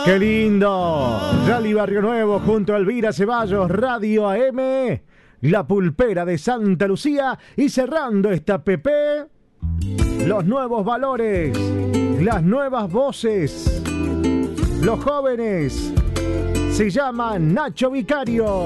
¡Qué lindo! Rally Barrio Nuevo junto a Elvira Ceballos, Radio AM, La Pulpera de Santa Lucía. Y cerrando esta PP, los nuevos valores, las nuevas voces, los jóvenes. Se llama Nacho Vicario.